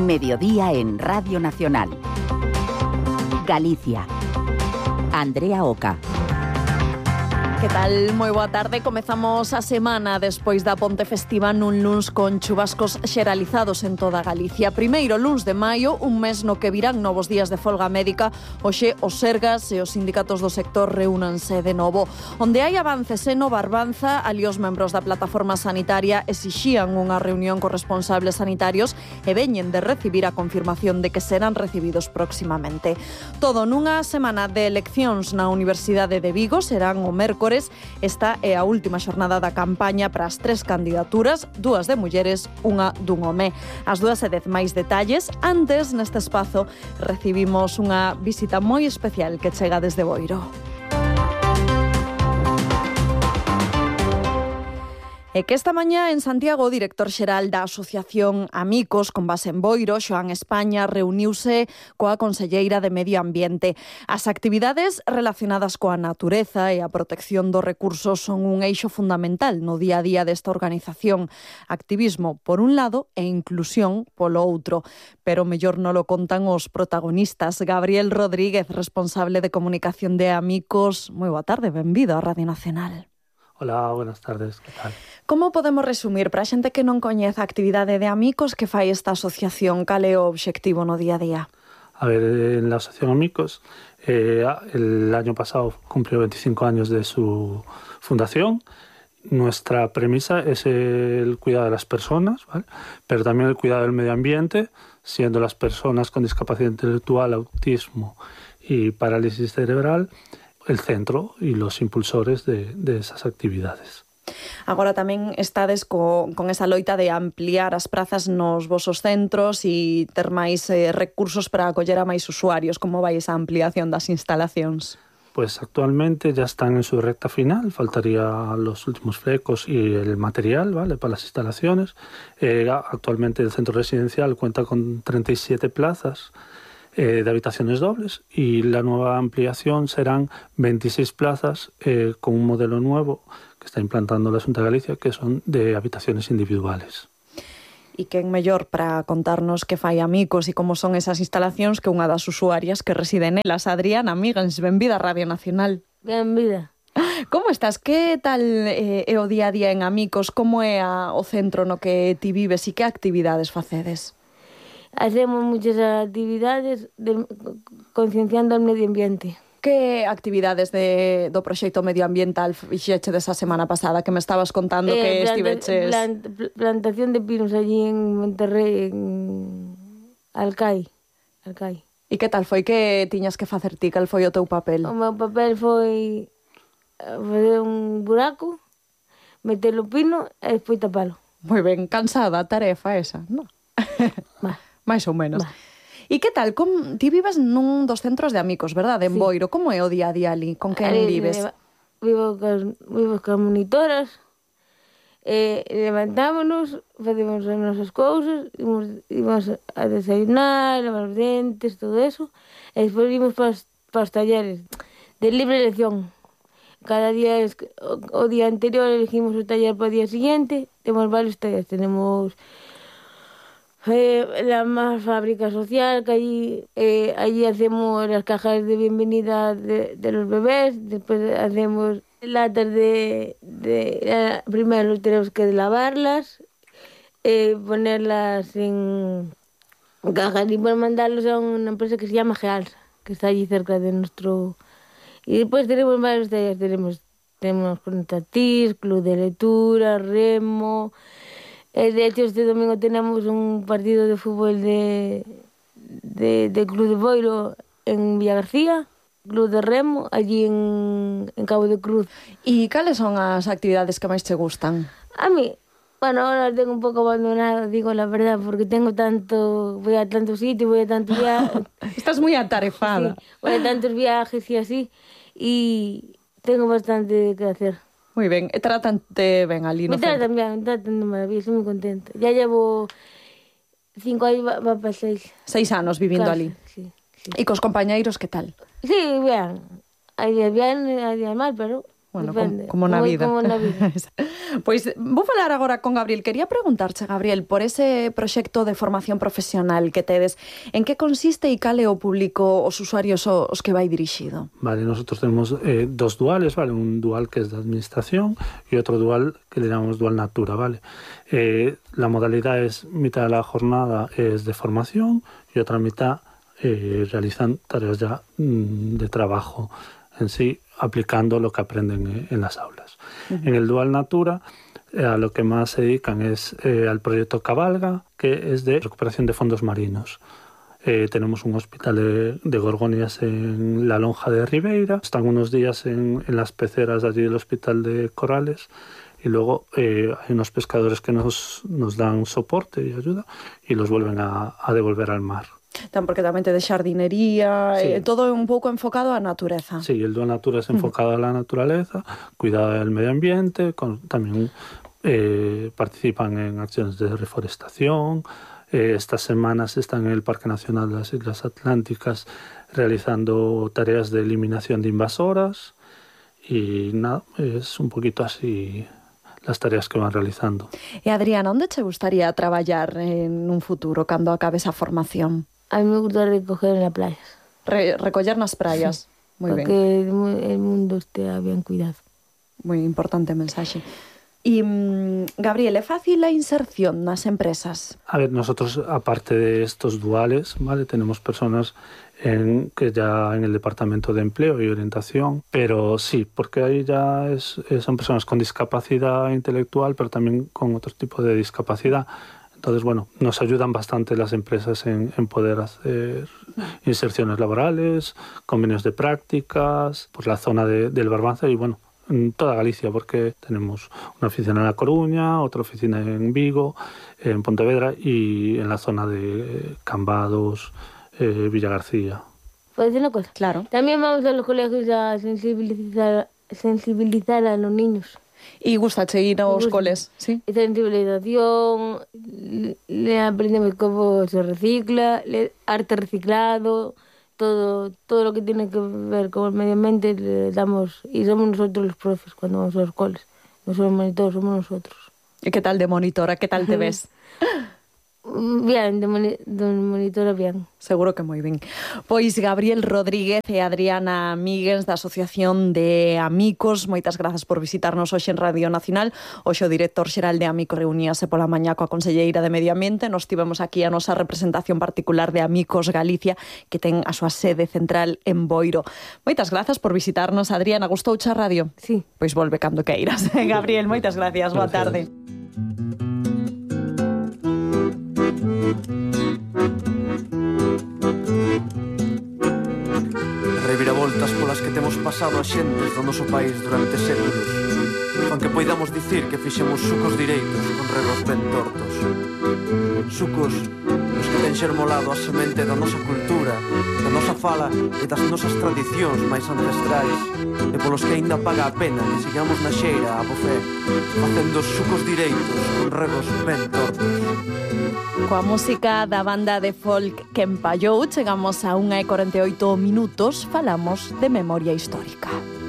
Mediodía en Radio Nacional. Galicia. Andrea Oca. Que tal? Moi boa tarde. Comezamos a semana despois da ponte festiva nun luns con chubascos xeralizados en toda Galicia. Primeiro luns de maio, un mes no que virán novos días de folga médica. Hoxe os sergas e os sindicatos do sector reúnanse de novo. Onde hai avances en Nova Arbanza, ali os membros da plataforma sanitaria exixían unha reunión con responsables sanitarios e veñen de recibir a confirmación de que serán recibidos próximamente. Todo nunha semana de eleccións na Universidade de Vigo, serán o mércores. Esta é a última xornada da campaña para as 3 candidaturas, 2 de mulleres, unha dun home. As 2 e 10 máis detalles. Antes, neste espazo, recibimos unha visita moi especial que chega desde Boiro. E que esta mañá en Santiago o director xeral da Asociación Amicos con base en Boiro, Xoán España, reuniuse coa conselleira de Medio Ambiente. As actividades relacionadas coa natureza e a protección dos recursos son un eixo fundamental no día a día desta organización. Activismo por un lado e inclusión polo outro. Pero mellor non lo contan os protagonistas. Gabriel Rodríguez, responsable de comunicación de Amicos. Moi boa tarde, benvido á Radio Nacional. Hola, buenas tardes, que tal? Como podemos resumir para a xente que non coñece a actividade de Amicos que fai esta asociación? Cal é o obxectivo no día a día? A ver, en la Asociación Amicos, el año pasado cumplió 25 años de su fundación. Nuestra premisa es el cuidado de las personas, ¿vale? Pero también el cuidado del medio ambiente, siendo las personas con discapacidad intelectual, autismo y parálisis cerebral el centro y los impulsores de esas actividades. Agora tamén estades con esa loita de ampliar as prazas nos vosos centros e ter máis recursos para acoller a máis usuarios. Como vai esa ampliación das instalacións? Pues actualmente ya están en su recta final, faltaría los últimos flecos y el material, ¿vale?, para las instalaciones. Actualmente el centro residencial cuenta con 37 plazas de habitaciones dobles y la nueva ampliación serán 26 plazas con un modelo nuevo que está implantando la Xunta de Galicia, que son de habitaciones individuales. E quen mellor para contarnos que fai Amicos e como son esas instalacións que unha das usuarias que residen nelas. Adriana Míguens, benvida a Radio Nacional. Benvida. Como estás? Que tal é o día a día en Amicos? Como é o centro no que ti vives e que actividades facedes? Hacemos muchas actividades concienciando o medio ambiente. Que actividades do proxecto medioambiental fixeches esa semana pasada que me estabas contando que estiveches? Plantación de pinos allí en Monterrey, en Alcai. E que tal foi? Que tiñas que facer ti? Cal foi o teu papel? O meu papel foi fazer un buraco, meter o pino e despois tapalo. Moi ben, cansada a tarefa esa, non? Mais ou menos. E que tal? Ti vives nun dos centros de Amicos, verdade? En Boiro. Como é o día a día ali? Con quen vives? Vivo con monitoras, levantámonos, facemos as nosas cousas, imos a desayunar, lavar os dentes, todo eso, e despois imos para os talleres de libre elección. Cada día, o día anterior, elegimos o taller para o día siguiente. Temos varios talleres, tenemos la más fábrica social, que allí hacemos las cajas de bienvenida de los bebés, después hacemos latas primero tenemos que lavarlas, ponerlas en cajas y por mandarlos a una empresa que se llama Gealsa, que está allí cerca de nuestro. Y después tenemos varios talleres, tenemos Conectatís, Club de Lectura, Remo. De hecho, este domingo tenemos un partido de fútbol de Club de Boiro en Villagarcía, Club de Remo, allí en Cabo de Cruz. E cales son as actividades que máis te gustan? A mí, bueno, ahora las tengo un poco abandonadas, digo la verdad, porque voy a tantos sitios, voy a tantos viajes. Estás moi atarefada. Sí, voy a tantos viajes y así, y tengo bastante que hacer. Moi ben, e trátante ben ali no centro? Me tratan de maravilla, estoy muy contenta. Ya llevo 5 años, va para 6. 6 anos vivindo Casi, ali. Sí. E cos compañeiros, que tal? Sí, bien. Hay días bien, hay días mal, pero Bueno, Depende. como na vida. Como na vida. Pois vou falar agora con Gabriel. Quería preguntarche, Gabriel, por ese proxecto de formación profesional que tedes, en que consiste e cal é o público, os usuarios os que vai dirixido? Vale, nosotros tenemos dos duales, ¿vale? Un dual que es de administración y otro dual que le llamamos dual natura, ¿vale? La modalidad es mitad de la jornada es de formación y otra mitad realizan tareas ya de trabajo en sí, aplicando lo que aprenden en las aulas. En el dual natura, a lo que más se dedican es al proyecto Cabalga, que es de recuperación de fondos marinos. Tenemos un hospital de gorgonias en la lonja de Ribeira. Están unos días en las peceras allí del hospital de Corales y luego hay unos pescadores que nos dan soporte y ayuda y los vuelven a devolver al mar. Porque tamén te de jardinería, Sí. todo un pouco enfocado á natureza. Sí, el dual natura es enfocado a la naturaleza, cuidado del medio ambiente, también participan en acciones de reforestación. Estas semanas están en el Parque Nacional de las Islas Atlánticas realizando tareas de eliminación de invasoras y nada, es un poquito así las tareas que van realizando. E Adriana, onde te gustaría traballar en un futuro cando acabe esa formación? A mí me gusta recoger en las playas. Recoller nas praias. Moi para ben. que el mundo esté bien cuidado. Moi importante mensaxe. E, Gabriel, é fácil a inserción nas empresas? A ver, nosotros, aparte de estos duales, ¿vale? Tenemos personas que ya en el Departamento de Empleo y Orientación, pero sí, porque ahí ya son personas con discapacidad intelectual, pero también con otro tipo de discapacidad. Entonces, bueno, nos ayudan bastante las empresas en poder hacer inserciones laborales, convenios de prácticas, por la zona del Barbanza y, bueno, en toda Galicia, porque tenemos una oficina en La Coruña, otra oficina en Vigo, en Pontevedra y en la zona de Cambados, Villa García. ¿Puedo decir una cosa? Claro. También vamos a los colegios a sensibilizar a los niños. E gustache ir aos Gusta. coles, sí? Sensibilización, le aprendemos cómo se recicla, arte reciclado, todo lo que tiene que ver con el medio ambiente le damos, y somos nosotros los profes cuando vamos a los coles, no somos monitores, somos nosotros. E que tal de monitora? Que tal te ves? Bien, de monitora bien. Seguro que moi ben. Pois Gabriel Rodríguez e Adriana Míguez da Asociación de Amicos, moitas grazas por visitarnos hoxe en Radio Nacional. Hoxe o director xeral de Amicos reuníase pola mañá coa conselleira de Medio Ambiente. Nos tivemos aquí a nosa representación particular de Amicos Galicia, que ten a súa sede central en Boiro. Moitas grazas por visitarnos, Adriana. Gustouche a radio? Sí. Pois volve cando queiras. Gabriel, moitas gracias. Boa tarde. Reviravoltas polas que temos pasado a xentes do noso país durante séculos, aunque poidamos dicir que fixemos sucos direitos con regos ben tortos. Sucos nos que ten xermolado a semente da nosa cultura, da nosa fala e das nosas tradicións máis ancestrais, e polos que aínda paga a pena que sigamos na xeira a bo fe, facendo sucos direitos con regos ben tortos. Coa música da banda de folk que empallou, chegamos a 1:48 minutos, falamos de memoria histórica.